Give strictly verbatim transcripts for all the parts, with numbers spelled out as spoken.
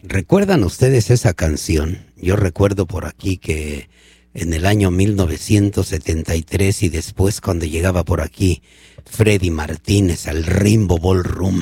¿Recuerdan ustedes esa canción? Yo recuerdo por aquí que en el año mil novecientos setenta y tres y después cuando llegaba por aquí Freddy Martínez al Rimbo Ballroom,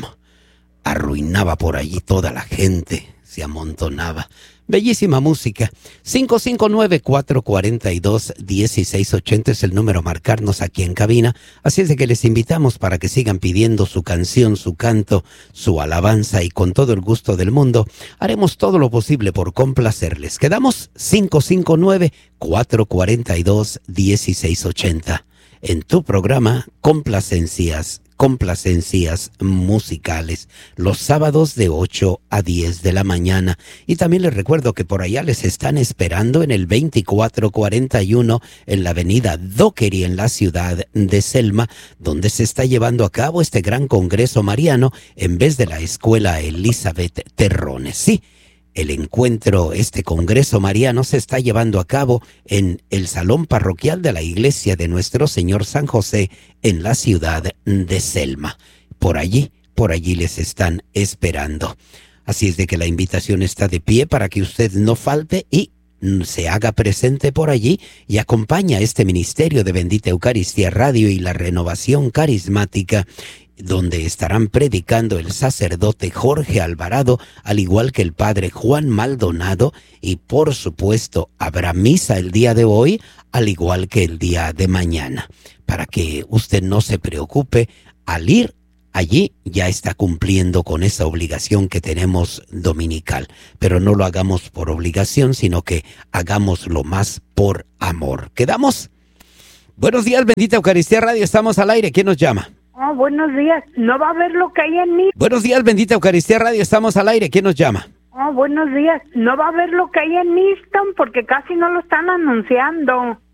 arruinaba por allí toda la gente, se amontonaba. Bellísima música. cinco cinco nueve, cuatro cuatro dos, uno seis ocho cero es el número a marcarnos aquí en cabina. Así es de que les invitamos para que sigan pidiendo su canción, su canto, su alabanza y con todo el gusto del mundo haremos todo lo posible por complacerles. Quedamos cinco cinco nueve, cuatro cuatro dos, uno seis ocho cero en tu programa Complacencias. Complacencias musicales, los sábados de ocho a diez de la mañana. Y también les recuerdo que por allá les están esperando en el veinticuatro cuarenta y uno en la avenida Dockery en la ciudad de Selma, donde se está llevando a cabo este gran congreso mariano en vez de la escuela Elizabeth Terrones. Sí, el encuentro, este congreso mariano se está llevando a cabo en el salón parroquial de la iglesia de Nuestro Señor San José en la ciudad de Selma. Por allí, por allí les están esperando. Así es de que la invitación está de pie para que usted no falte y se haga presente por allí y acompaña este ministerio de Bendita Eucaristía Radio y la Renovación Carismática, donde estarán predicando el sacerdote Jorge Alvarado, al igual que el padre Juan Maldonado, y por supuesto habrá misa el día de hoy, al igual que el día de mañana. Para que usted no se preocupe, al ir allí ya está cumpliendo con esa obligación que tenemos dominical, pero no lo hagamos por obligación, sino que hagámoslo más por amor. ¿Quedamos? Buenos días, Bendita Eucaristía Radio, estamos al aire. ¿Quién nos llama? Oh, buenos días. ¿No va a ver lo que hay en mí? Buenos días, Bendita Eucaristía Radio, estamos al aire. ¿Quién nos llama? Oh, buenos días. ¿No va a ver lo que hay en Easton? Porque casi no lo están anunciando.